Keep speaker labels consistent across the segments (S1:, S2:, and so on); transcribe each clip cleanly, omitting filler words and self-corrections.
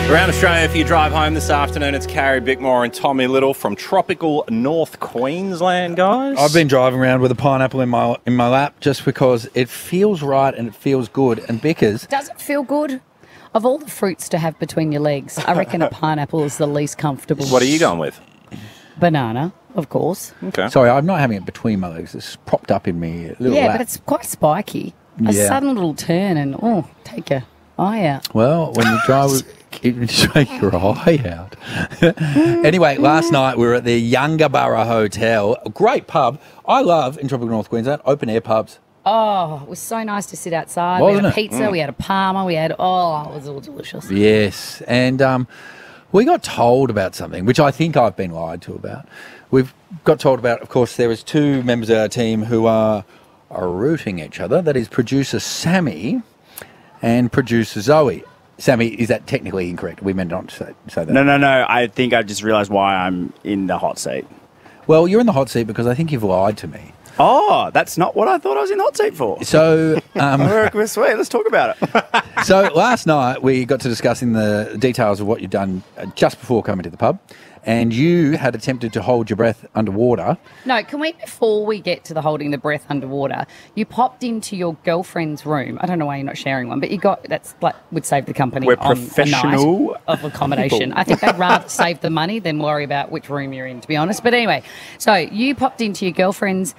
S1: Around Australia, if you drive home this afternoon, it's Carrie Bickmore and Tommy Little from tropical North Queensland, guys.
S2: I've been driving around with a pineapple in my lap just because it feels right and it feels good. And Bickers...
S3: Does it feel good? Of all the fruits to have between your legs, I reckon a pineapple is the least comfortable.
S1: What are you going with?
S3: Banana, of course.
S1: Okay.
S2: Sorry, I'm not having it between my legs. It's propped up in me. Little lap.
S3: But it's quite spiky. A sudden little turn and, take your eye out.
S2: Well, when you drive... You take your eye out. Anyway, last night we were at the Yungaburra Hotel. A great pub. I love, in tropical North Queensland, open-air pubs.
S3: Oh, it was so nice to sit outside.
S2: Wasn't
S3: we had
S2: it?
S3: a pizza, we had a parma, it was all delicious.
S2: Yes, and we got told about something, which I think I've been lied to about. We've got told about, of course, there was two members of our team who are rooting each other. That is producer Sammy and producer Zoe. Sammy, is that technically incorrect? We meant not to say that.
S4: No. I think I just realised why I'm in the hot seat.
S2: Well, you're in the hot seat because I think you've lied to me.
S4: Oh, that's not what I thought I was in the hot seat for.
S2: So,
S4: We're sweet. Let's talk about it.
S2: so last night we got to discussing the details of what you'd done just before coming to the pub, and you had attempted to hold your breath underwater.
S3: No, before we get to the holding the breath underwater, you popped into your girlfriend's room. I don't know why you're not sharing one, but would save the company
S4: We're
S3: on
S4: professional
S3: a night of accommodation.
S4: people.
S3: I think they'd rather save the money than worry about which room you're in, to be honest. But anyway, so you popped into your girlfriend's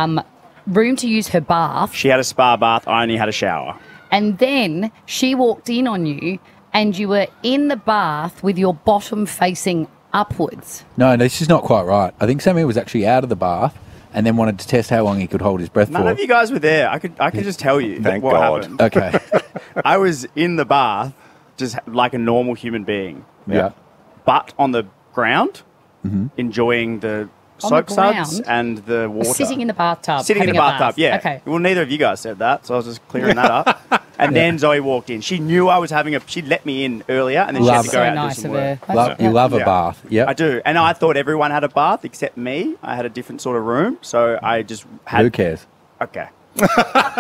S3: room to use her bath.
S4: She had a spa bath. I only had a shower.
S3: And then she walked in on you and you were in the bath with your bottom facing upwards.
S2: No, this is not quite right. I think Sammy was actually out of the bath and then wanted to test how long he could hold his breath
S4: None
S2: for.
S4: of you guys were there. I could just tell you
S1: Thank
S4: what
S1: God.
S4: happened.
S2: Okay.
S4: I was in the bath just like a normal human being.
S2: Yeah.
S4: Butt on the ground, enjoying the
S3: On the
S4: soap suds
S3: ground?
S4: and the water.
S3: Sitting in the bathtub.
S4: Sitting in the
S3: having a
S4: bathtub,
S3: bath.
S4: yeah.
S3: Okay.
S4: Well, neither of you guys said that, so I was just clearing that up. And then Zoe walked in. She knew I was she'd let me in earlier, and then she had to go
S3: So
S4: out and
S3: nice
S4: do some
S3: of her.
S4: work.
S2: You love a
S4: Yeah.
S2: bath. Yep.
S4: I do. And I thought everyone had a bath except me. I had a different sort of room, so I just had...
S2: Who cares?
S4: Okay.